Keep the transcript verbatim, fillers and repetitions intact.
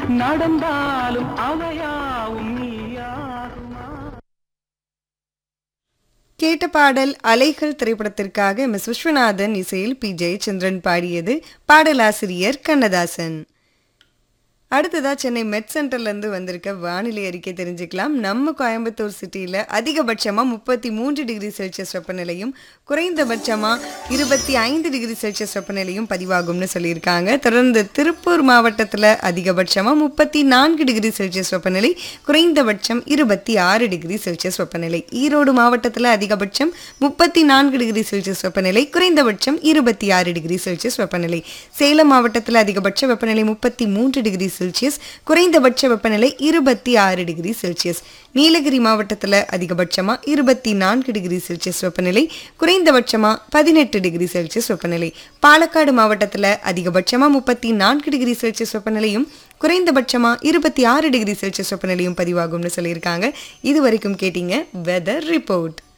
நடந்தாலும் அவையாவும் நீயாகுமா. கேட்ட பாடல் அலைகள் திரைப்படத்திற்காக எம் எஸ் விஸ்வநாதன் இசையில் பி ஜெயச்சந்திரன் பாடியது. பாடலாசிரியர் கண்ணதாசன். அடுத்ததா சென்னை மெட் சென்டர்லேருந்து வந்திருக்க வானிலை அறிக்கை தெரிஞ்சுக்கலாம். நம்ம கோயம்புத்தூர் சிட்டியில் அதிகபட்சமாக முப்பத்தி மூன்று டிகிரி செல்சியஸ் வெப்பநிலையும் குறைந்தபட்சமாக இருபத்தி ஐந்து டிகிரி செல்சியஸ் வெப்பநிலையும் பதிவாகும்னு சொல்லியிருக்காங்க. தொடர்ந்து திருப்பூர் மாவட்டத்தில் அதிகபட்சமாக முப்பத்தி நான்கு டிகிரி செல்சியஸ் வெப்பநிலை, குறைந்தபட்சம் இருபத்தி ஆறு டிகிரி செல்சியஸ் வெப்பநிலை. ஈரோடு மாவட்டத்தில் அதிகபட்சம் முப்பத்தி நான்கு டிகிரி செல்சியஸ் வெப்பநிலை, குறைந்தபட்சம் இருபத்தி ஆறு டிகிரி செல்சியஸ் வெப்பநிலை. சேலம் மாவட்டத்தில் அதிகபட்ச வெப்பநிலை முப்பத்தி மூன்று டிகிரி செல்சியஸ், குறைந்தபட்ச வெப்பநிலை இருபத்தி ஆறு டிகிரி செல்சியஸ். நீலகிரி மாவட்டத்தில் அதிகபட்சமாக இருபத்தி நான்கு டிகிரி செல்சியஸ் வெப்பநிலை, குறைந்தபட்சமாக பதினெட்டு டிகிரி செல்சியஸ் வெப்பநிலை. பாலக்காடு மாவட்டத்தில் அதிகபட்சமாக முப்பத்தி நான்கு டிகிரி செல்சியஸ் வெப்பநிலையும் குறைந்தபட்சமாக இருபத்தி ஆறு டிகிரி செல்சியஸ் வெப்பநிலையும் பதிவாகும்னு சொல்லியிருக்காங்க. இது வரைக்கும் கேட்டீங்க வெதர் ரிப்போர்ட்.